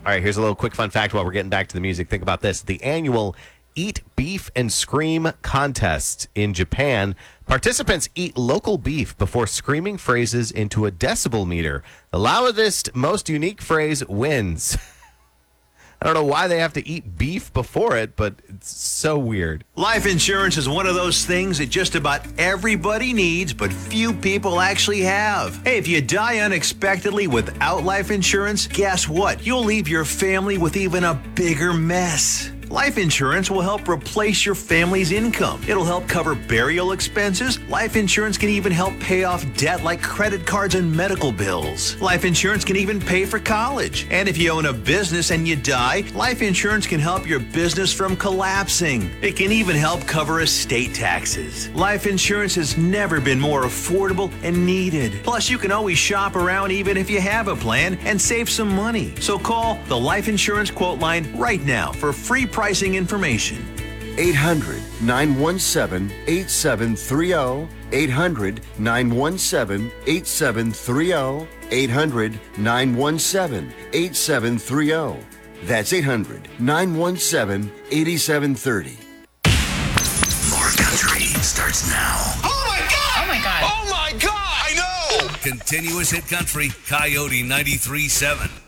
All right, here's a little quick fun fact while we're getting back to the music. Think about this. The annual Eat Beef and Scream contest in Japan. Participants eat local beef before screaming phrases into a decibel meter. The loudest, most unique phrase wins. I don't know why they have to eat beef before it, but it's so weird. Life insurance is one of those things that just about everybody needs, but few people actually have. Hey, if you die unexpectedly without life insurance, guess what? You'll leave your family with even a bigger mess. Life insurance will help replace your family's income. It'll help cover burial expenses. Life insurance can even help pay off debt like credit cards and medical bills. Life insurance can even pay for college. And if you own a business and you die, life insurance can help your business from collapsing. It can even help cover estate taxes. Life insurance has never been more affordable and needed. Plus, you can always shop around even if you have a plan and save some money. So call the Life Insurance Quote Line right now for free pricing information. 800-917-8730. 800-917-8730. 800-917-8730. That's 800-917-8730. More Country starts now. Oh my God! Oh my God! Oh my God! I know! Continuous hit country, Coyote 93.7.